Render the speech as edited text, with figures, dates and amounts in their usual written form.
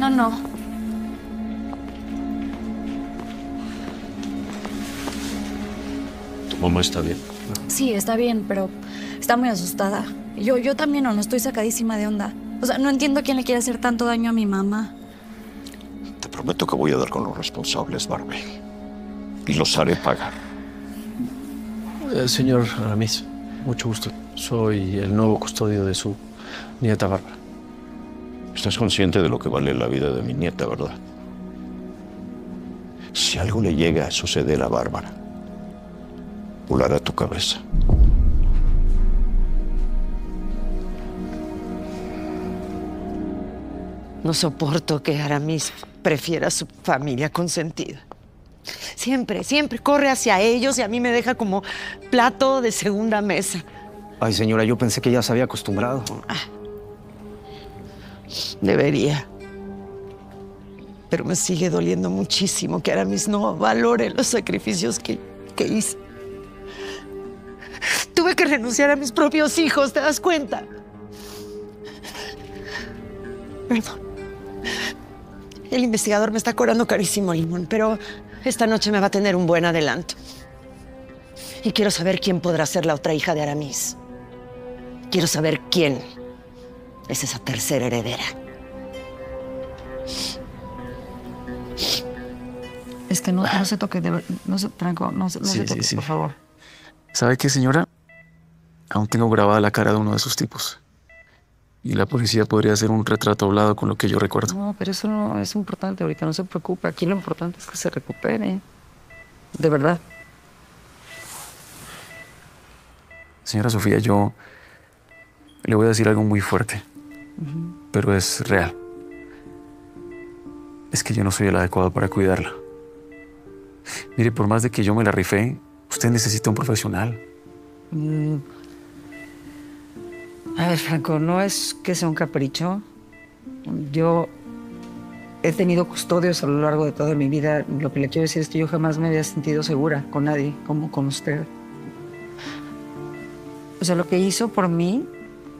No. ¿Tu mamá está bien? Sí, está bien, pero está muy asustada. Yo también no estoy sacadísima de onda. O sea, no entiendo quién le quiere hacer tanto daño a mi mamá. Te prometo que voy a dar con los responsables, Barbie. Y los haré pagar. Señor Aramis, mucho gusto. Soy el nuevo custodio de su nieta Bárbara. Estás consciente de lo que vale la vida de mi nieta, ¿verdad? Si algo le llega a suceder a Bárbara, volará tu cabeza. No soporto que Aramis prefiera a su familia consentida. Siempre corre hacia ellos y a mí me deja como plato de segunda mesa. Ay, señora, yo pensé que ya se había acostumbrado. Debería. Pero me sigue doliendo muchísimo que Aramis no valore los sacrificios que hice. Tuve que renunciar a mis propios hijos, ¿te das cuenta? Perdón. El investigador me está cobrando carísimo, Limón, pero esta noche me va a tener un buen adelanto. Y quiero saber quién podrá ser la otra hija de Aramis. Quiero saber quién es esa tercera heredera. Es que no se toque, no se, Franco, no se toque, Sí. por favor. ¿Sabe qué, señora? Aún tengo grabada la cara de uno de esos tipos. Y la policía podría hacer un retrato hablado con lo que yo recuerdo. No, pero eso no es importante ahorita, no se preocupe. Aquí lo importante es que se recupere. De verdad. Señora Sofía, yo le voy a decir algo muy fuerte, pero es real. Es que yo no soy el adecuado para cuidarla. Mire, por más de que yo me la rifé, usted necesita un profesional. A ver, Franco, no es que sea un capricho. Yo he tenido custodios a lo largo de toda mi vida. Lo que le quiero decir es que yo jamás me había sentido segura con nadie como con usted. O sea, lo que hizo por mí